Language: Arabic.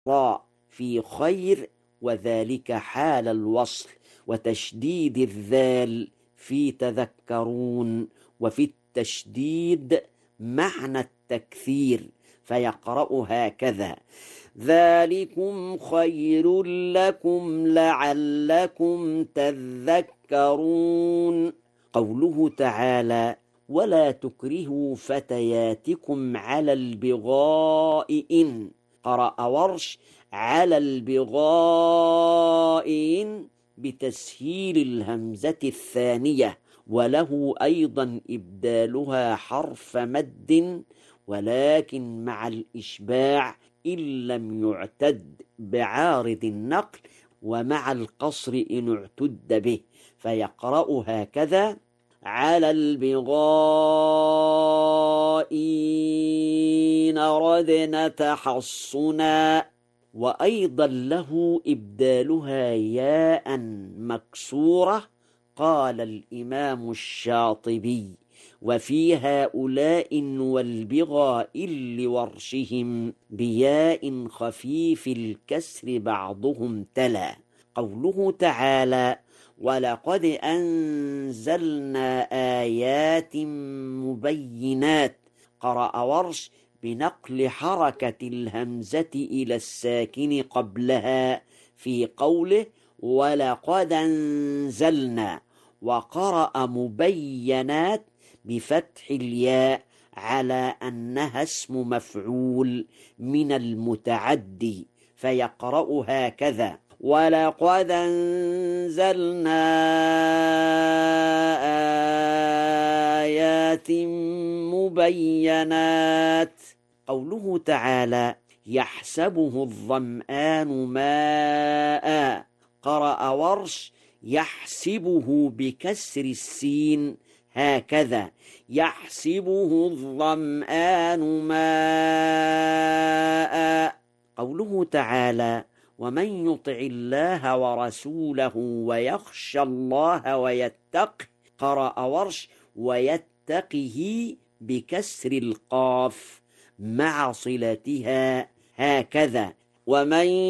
راء في خير، وذلك حال الوصل، وتشديد الذال في تذكرون، وفي التشديد معنى التكثير، فيقرأ هكذا: ذلكم خير لكم لعلكم تذكرون. قوله تعالى: ولا تكرهوا فتياتكم على البغاء إن، قرأ ورش على البغاء إن بتسهيل الهمزة الثانية، وله أيضا إبدالها حرف مد، ولكن مع الإشباع إن لم يعتد بعارض النقل، ومع القصر إن اعتد به، فيقرأ هكذا: على البغاء إن أردنا تحصنا. وأيضا له إبدالها ياء مكسورة، قال الإمام الشاطبي: وفي هؤلاء والبغاء لورشهم بياء خفيف الكسر بعضهم تلا. قوله تعالى: ولقد أنزلنا آيات مبينات، قرأ ورش بنقل حركة الهمزة إلى الساكن قبلها في قوله: ولقد أنزلنا، وقرأ مبينات بفتح الياء على أنها اسم مفعول من المتعدي، فيقرأ هكذا: ولقد أنزلنا آيات مبينات. قوله تعالى: يحسبه الظمآن ماء، قرأ ورش يحسبه بكسر السين هكذا: يحسبه الظمآن ماء. قوله تعالى: ومن يطع الله ورسوله ويخشى الله ويتقه، قرأ ورش ويتقه بكسر القاف مع صلتها هكذا: ومن